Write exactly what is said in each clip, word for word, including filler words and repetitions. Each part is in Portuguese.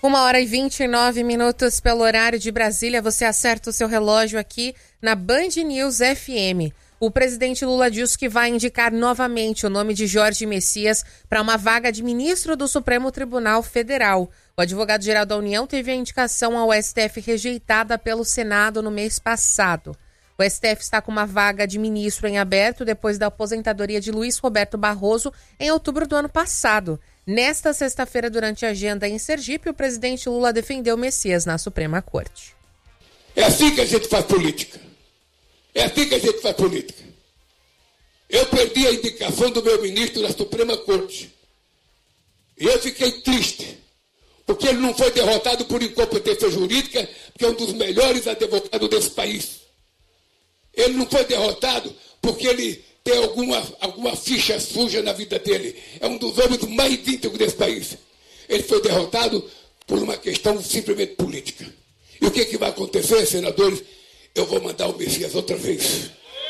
Uma hora e vinte e nove minutos pelo horário de Brasília. Você acerta o seu relógio aqui na Band News F M. O presidente Lula disse que vai indicar novamente o nome de Jorge Messias para uma vaga de ministro do Supremo Tribunal Federal. O advogado-geral da União teve a indicação ao S T F rejeitada pelo Senado no mês passado. O S T F está com uma vaga de ministro em aberto depois da aposentadoria de Luiz Roberto Barroso em outubro do ano passado. Nesta sexta-feira, durante a agenda em Sergipe, o presidente Lula defendeu Messias na Suprema Corte. É assim que a gente faz política. É assim que a gente faz política. Eu perdi a indicação do meu ministro na Suprema Corte. E eu fiquei triste, porque ele não foi derrotado por incompetência jurídica, que é um dos melhores advogados desse país. Ele não foi derrotado porque ele tem alguma, alguma ficha suja na vida dele. É um dos homens mais íntegros desse país. Ele foi derrotado por uma questão simplesmente política. E o que, que vai acontecer, senadores? Eu vou mandar o Messias outra vez.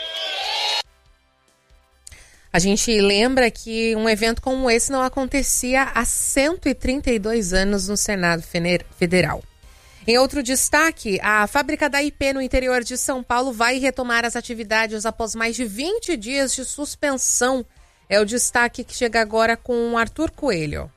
A gente lembra que um evento como esse não acontecia há cento e trinta e dois anos no Senado Federal. Em outro destaque, a fábrica da I P no interior de São Paulo vai retomar as atividades após mais de vinte dias de suspensão. É o destaque que chega agora com Arthur Coelho.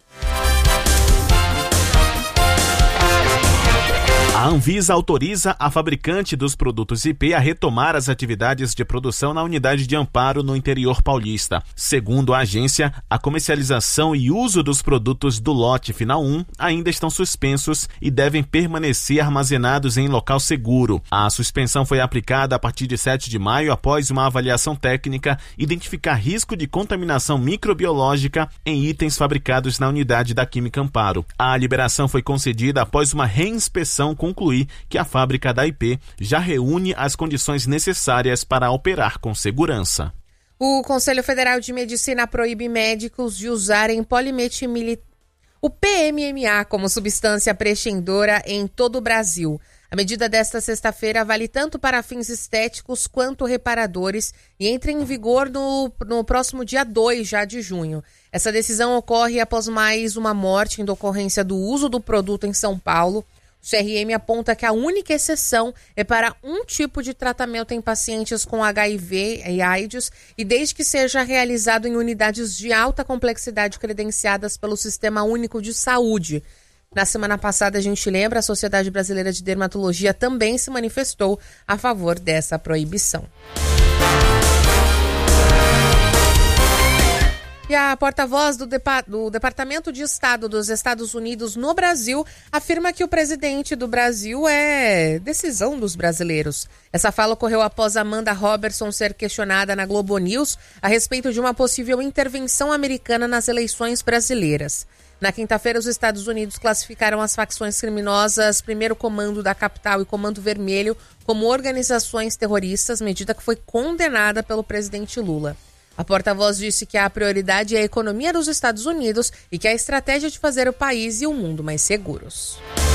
A Anvisa autoriza a fabricante dos produtos I P a retomar as atividades de produção na unidade de Amparo no interior paulista. Segundo a agência, a comercialização e uso dos produtos do lote final um ainda estão suspensos e devem permanecer armazenados em local seguro. A suspensão foi aplicada a partir de sete de maio após uma avaliação técnica identificar risco de contaminação microbiológica em itens fabricados na unidade da Química Amparo. A liberação foi concedida após uma reinspeção com concluir que a fábrica da I P já reúne as condições necessárias para operar com segurança. O Conselho Federal de Medicina proíbe médicos de usarem polimetilmil... o P M M A como substância preenchedora em todo o Brasil. A medida desta sexta-feira vale tanto para fins estéticos quanto reparadores e entra em vigor no, no próximo dia dois já de junho. Essa decisão ocorre após mais uma morte em decorrência do uso do produto em São Paulo. O C R M aponta que a única exceção é para um tipo de tratamento em pacientes com H I V e AIDS e desde que seja realizado em unidades de alta complexidade credenciadas pelo Sistema Único de Saúde. Na semana passada, a gente lembra, a Sociedade Brasileira de Dermatologia também se manifestou a favor dessa proibição. E a porta-voz do, Depa- do Departamento de Estado dos Estados Unidos no Brasil afirma que o presidente do Brasil é decisão dos brasileiros. Essa fala ocorreu após Amanda Robertson ser questionada na Globo News a respeito de uma possível intervenção americana nas eleições brasileiras. Na quinta-feira, os Estados Unidos classificaram as facções criminosas Primeiro Comando da Capital e Comando Vermelho como organizações terroristas, medida que foi condenada pelo presidente Lula. A porta-voz disse que a prioridade é a economia dos Estados Unidos e que a estratégia de fazer o país e o mundo mais seguros.